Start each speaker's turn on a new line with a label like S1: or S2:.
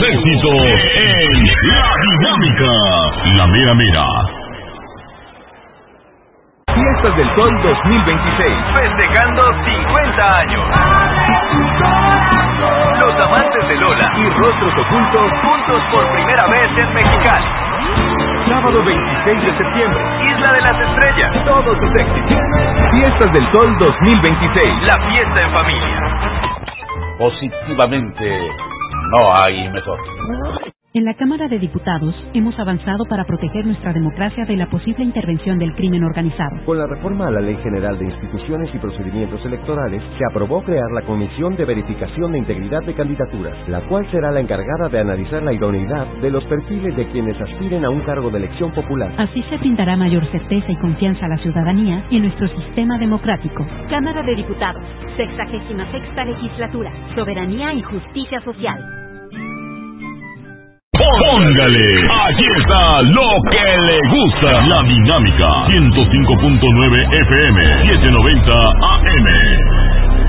S1: éxitos en La Dinámica. La Mera Mera.
S2: Fiestas del Sol 2026. Festejando 50 años. Los amantes de Lola y Rostros Ocultos juntos por primera vez en Mexicali. Sábado 26 de septiembre. Isla de las Estrellas. Todos sus éxitos. Fiestas del Sol 2026. La fiesta en familia.
S3: Positivamente no hay mejor.
S4: En la Cámara de Diputados hemos avanzado para proteger nuestra democracia de la posible intervención del crimen organizado.
S5: Con la reforma a la Ley General de Instituciones y Procedimientos Electorales, se aprobó crear la Comisión de Verificación de Integridad de Candidaturas, la cual será la encargada de analizar la idoneidad de los perfiles de quienes aspiren a un cargo de elección popular.
S4: Así se brindará mayor certeza y confianza a la ciudadanía y en nuestro sistema democrático.
S6: Cámara de Diputados, 66ª Legislatura, Soberanía y Justicia Social.
S1: Póngale, aquí está lo que le gusta. La Dinámica, 105.9 FM, 790 AM.